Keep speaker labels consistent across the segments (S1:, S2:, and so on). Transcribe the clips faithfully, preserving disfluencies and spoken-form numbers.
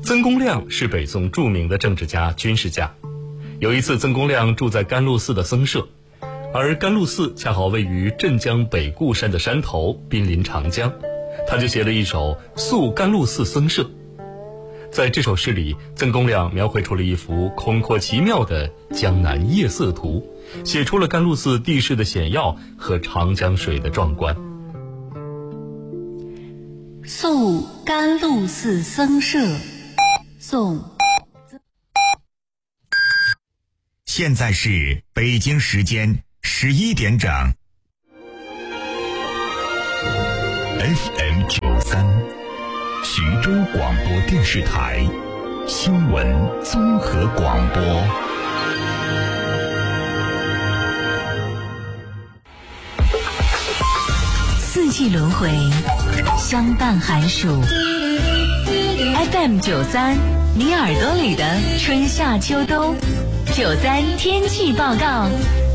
S1: 曾公亮是北宋著名的政治家、军事家。有一次，曾公亮住在甘露寺的僧舍，而甘露寺恰好位于镇江北固山的山头，濒临长江，他就写了一首《宿甘露寺僧舍》。在这首诗里，曾公亮描绘出了一幅空阔奇妙的江南夜色图，写出了甘露寺地势的险要和长江水的壮观。
S2: 宿甘露寺僧舍，宋。
S3: 现在是北京时间十一点整。F M 九三，徐州广播电视台新闻综合广播。
S2: 四季轮回，相伴寒暑。F M 九三，你耳朵里的春夏秋冬。九三天气报告，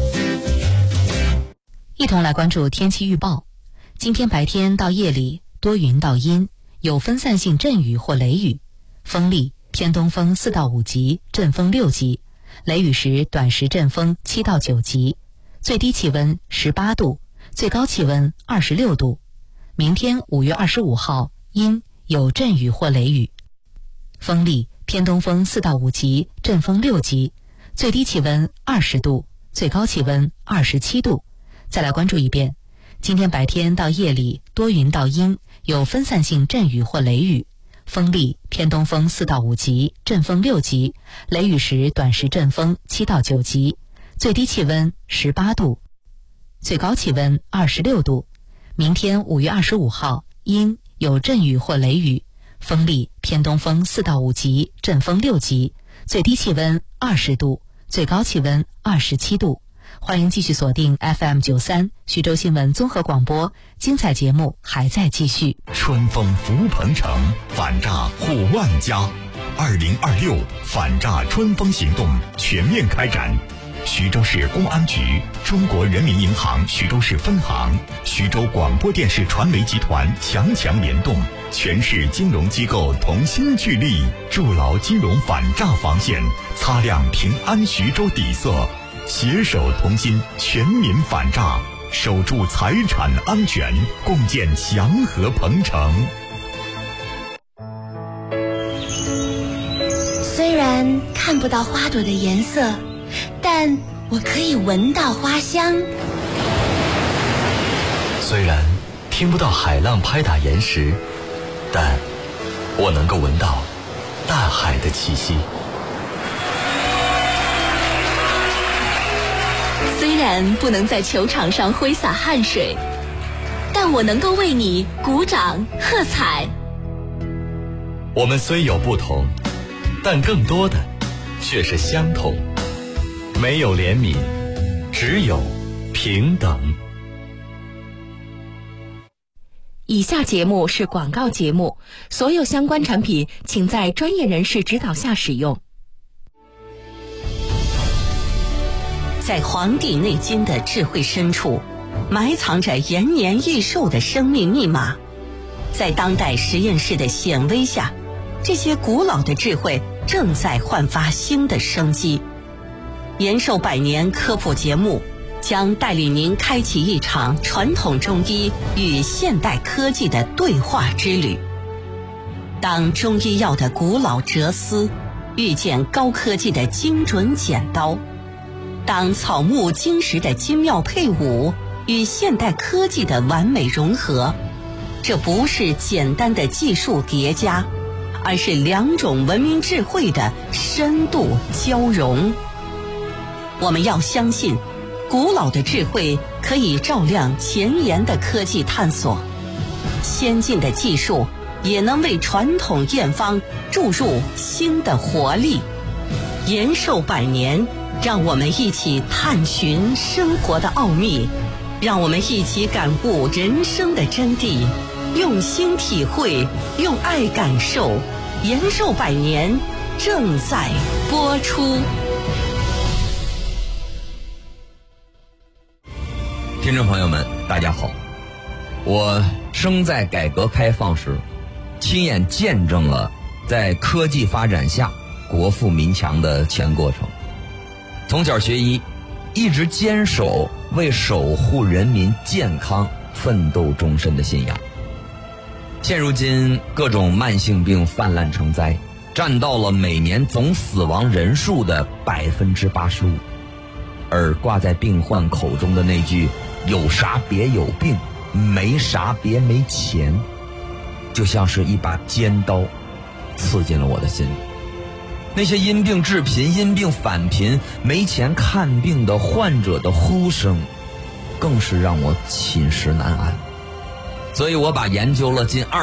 S4: 一同来关注天气预报。今天白天到夜里多云到阴，有分散性阵雨或雷雨，风力偏东风四到五级，阵风六级，雷雨时短时阵风七到九级，最低气温十八度，最高气温二十六度。明天五月二十五号阴，有阵雨或雷雨，风力偏东风四到五级，阵风六级，最低气温二十度，最高气温二十七度。再来关注一遍，今天白天到夜里多云到阴，有分散性阵雨或雷雨，风力偏东风四到五级，阵风六级，雷雨时短时阵风七到九级，最低气温十八度，最高气温二十六度。明天五月二十五号阴，有阵雨或雷雨，风力偏东风四到五级，阵风六级，最低气温二十度，最高气温二十七度。欢迎继续锁定 F M 九三徐州新闻综合广播，精彩节目还在继续。
S3: 春风福鹏城，反诈护万家。二零二六反诈春风行动全面开展。徐州市公安局、中国人民银行徐州市分行、徐州广播电视传媒集团强强联动，全市金融机构同心聚力，筑牢金融反诈防线，擦亮平安徐州底色，携手同心，全民反诈，守住财产安全，共建祥和鹏城。
S5: 虽然看不到花朵的颜色，但我可以闻到花香。
S6: 虽然听不到海浪拍打岩石，但我能够闻到大海的气息。
S2: 虽然不能在球场上挥洒汗水，但我能够为你鼓掌喝彩。
S6: 我们虽有不同，但更多的却是相同。没有怜悯，只有平等。
S7: 以下节目是广告节目，所有相关产品请在专业人士指导下使用。
S8: 在《黄帝内经》的智慧深处，埋藏着延年益寿的生命密码。在当代实验室的显微下，这些古老的智慧正在焕发新的生机。延寿百年科普节目将带领您开启一场传统中医与现代科技的对话之旅。当中医药的古老哲思遇见高科技的精准剪刀，当草木金石的精妙配伍与现代科技的完美融合，这不是简单的技术叠加，而是两种文明智慧的深度交融。我们要相信，古老的智慧可以照亮前沿的科技探索，先进的技术也能为传统验方注入新的活力。延寿百年，让我们一起探寻生活的奥秘，让我们一起感悟人生的真谛，用心体会，用爱感受。延寿百年正在播出。
S9: 听众朋友们，大家好，我生在改革开放时，亲眼见证了在科技发展下国富民强的全过程。从小学医，一直坚守为守护人民健康奋斗终身的信仰。现如今各种慢性病泛滥成灾，占到了每年总死亡人数的百分之八十五，而挂在病患口中的那句“有啥别有病，没啥别没钱”，就像是一把尖刀，刺进了我的心里。那些因病致贫、因病返贫、没钱看病的患者的呼声，更是让我寝食难安。所以我把研究了近二